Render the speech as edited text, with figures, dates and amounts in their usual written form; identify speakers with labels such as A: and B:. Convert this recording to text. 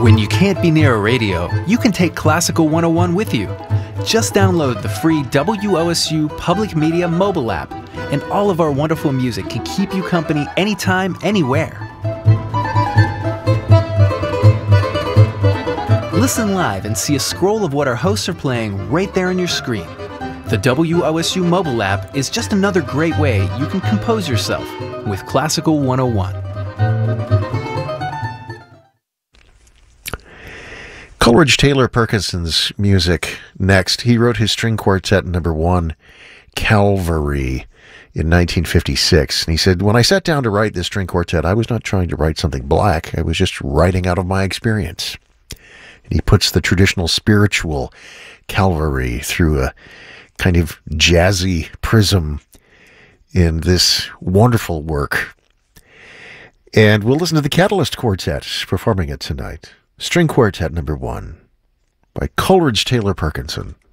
A: When you can't be near a radio, you can take Classical 101 with you. Just download the free WOSU Public Media mobile app, and all of our wonderful music can keep you company anytime, anywhere. Listen live and see a scroll of what our hosts are playing right there on your screen. The WOSU mobile app is just another great way you can compose yourself with Classical 101.
B: Coleridge Taylor Perkinson's music next. He wrote his string quartet number 1, Calvary, in 1956. And he said, when I sat down to write this string quartet, I was not trying to write something black. I was just writing out of my experience. And he puts the traditional spiritual Calvary through a kind of jazzy prism in this wonderful work. And we'll listen to the Catalyst Quartet performing it tonight. String Quartet number 1 by Coleridge Taylor Perkinson.